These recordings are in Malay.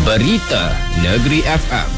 Berita Negeri FM.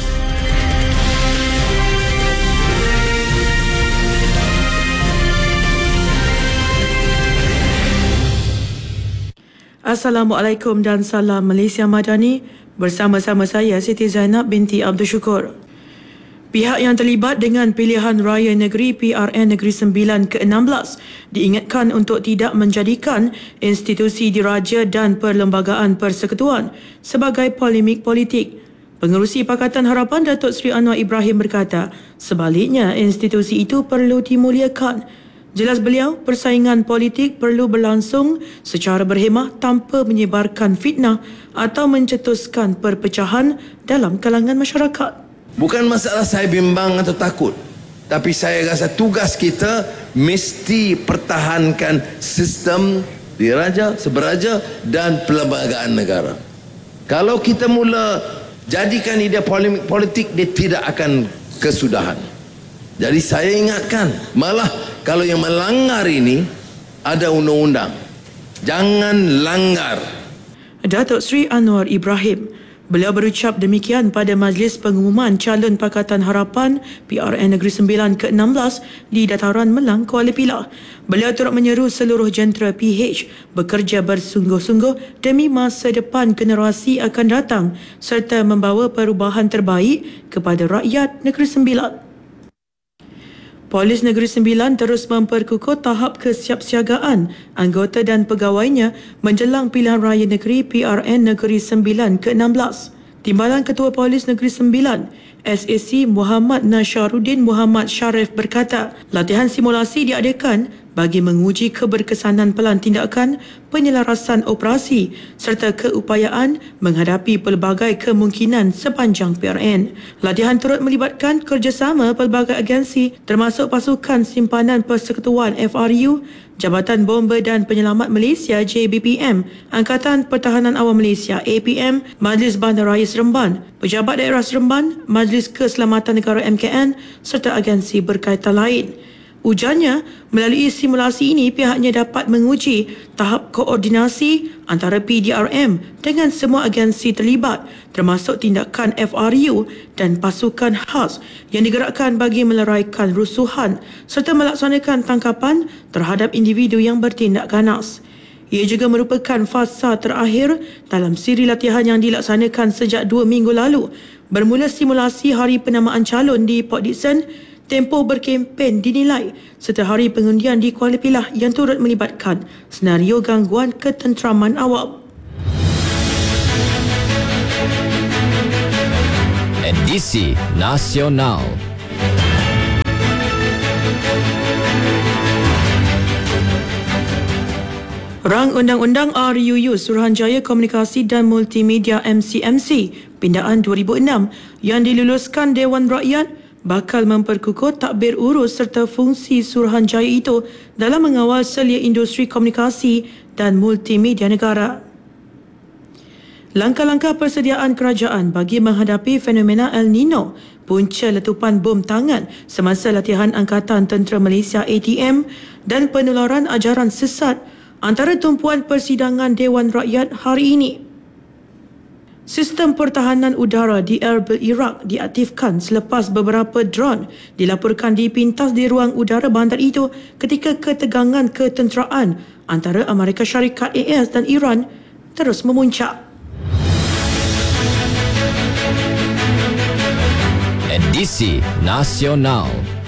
Assalamualaikum dan salam Malaysia Madani. Bersama-sama saya Siti Zainab binti Abdul Syukur. Pihak yang terlibat dengan pilihan raya negeri PRN Negeri Sembilan ke-16 diingatkan untuk tidak menjadikan institusi diraja dan perlembagaan persekutuan sebagai polemik politik. Pengerusi Pakatan Harapan Datuk Seri Anwar Ibrahim berkata, sebaliknya institusi itu perlu dimuliakan. Jelas beliau, persaingan politik perlu berlangsung secara berhemah tanpa menyebarkan fitnah atau mencetuskan perpecahan dalam kalangan masyarakat. Bukan masalah saya bimbang atau takut, tapi saya rasa tugas kita mesti pertahankan sistem diraja, seberaja dan perlembagaan negara. Kalau kita mula jadikan idea polemik politik, dia tidak akan kesudahan. Jadi saya ingatkan, malah kalau yang melanggar ini ada undang-undang, jangan langgar. Datuk Seri Anwar Ibrahim, beliau berucap demikian pada Majlis Pengumuman Calon Pakatan Harapan PRN Negeri Sembilan ke-16 di Dataran Melang, Kuala Pilah. Beliau turut menyeru seluruh jentera PH bekerja bersungguh-sungguh demi masa depan generasi akan datang serta membawa perubahan terbaik kepada rakyat Negeri Sembilan. Polis Negeri Sembilan terus memperkukuh tahap kesiapsiagaan anggota dan pegawainya menjelang pilihan raya negeri PRN Negeri Sembilan ke-16. Timbalan Ketua Polis Negeri Sembilan, SAC Muhammad Nasharuddin Muhammad Sharif berkata, latihan simulasi diadakan bagi menguji keberkesanan pelan tindakan, penyelarasan operasi serta keupayaan menghadapi pelbagai kemungkinan sepanjang PRN. Latihan turut melibatkan kerjasama pelbagai agensi termasuk Pasukan Simpanan Persekutuan FRU, Jabatan Bomba dan Penyelamat Malaysia JBPM, Angkatan Pertahanan Awam Malaysia APM, Majlis Bandaraya Seremban, Pejabat Daerah Seremban, Majlis Keselamatan Negara MKN serta agensi berkaitan lain. Ujarnya, melalui simulasi ini pihaknya dapat menguji tahap koordinasi antara PDRM dengan semua agensi terlibat termasuk tindakan FRU dan pasukan khas yang digerakkan bagi meleraikan rusuhan serta melaksanakan tangkapan terhadap individu yang bertindak ganas. Ia juga merupakan fasa terakhir dalam siri latihan yang dilaksanakan sejak 2 minggu lalu. Bermula simulasi hari penamaan calon di Port Dickson, tempoh berkempen dinilai serta hari pengundian di Kuala Pilah yang turut melibatkan senario gangguan ketenteraman awam. Edisi Nasional. Rang Undang-Undang RUU Suruhanjaya Komunikasi dan Multimedia MCMC Pindaan 2006 yang diluluskan Dewan Rakyat bakal memperkukuh takbir urus serta fungsi Suruhanjaya itu dalam mengawal selia industri komunikasi dan multimedia negara. Langkah-langkah persediaan kerajaan bagi menghadapi fenomena El Nino, punca letupan bom tangan semasa latihan Angkatan Tentera Malaysia ATM dan penularan ajaran sesat antara tumpuan persidangan Dewan Rakyat hari ini. Sistem pertahanan udara di Erbil, Iraq diaktifkan selepas beberapa drone dilaporkan dipintas di ruang udara bandar itu ketika ketegangan ketenteraan antara Amerika Syarikat AS dan Iran terus memuncak. Edisi Nasional.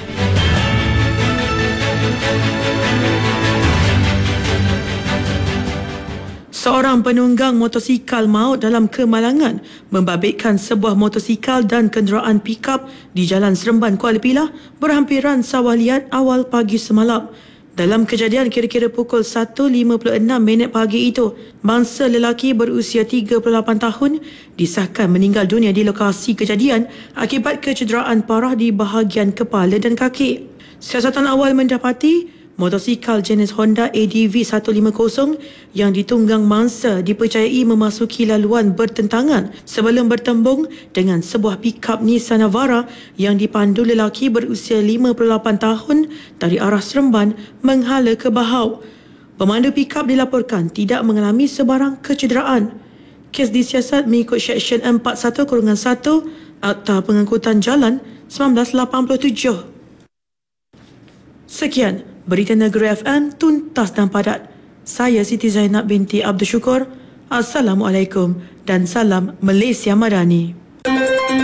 Seorang penunggang motosikal maut dalam kemalangan membabitkan sebuah motosikal dan kenderaan pikap di Jalan Seremban, Kuala Pilah berhampiran sawah liat awal pagi semalam. Dalam kejadian kira-kira pukul 1.56 pagi itu, bangsa lelaki berusia 38 tahun disahkan meninggal dunia di lokasi kejadian akibat kecederaan parah di bahagian kepala dan kaki. Siasatan awal mendapati motosikal jenis Honda ADV 150 yang ditunggang mangsa dipercayai memasuki laluan bertentangan sebelum bertembung dengan sebuah pikap Nissan Navara yang dipandu lelaki berusia 58 tahun dari arah Seremban menghala ke Bahau. Pemandu pikap dilaporkan tidak mengalami sebarang kecederaan. Kes disiasat mengikut Seksyen 41-1 Akta Pengangkutan Jalan 1987. Sekian, Berita Negeri FM tuntas dan padat. Saya Siti Zainab binti Abdul Syukur. Assalamualaikum dan salam Malaysia Madani.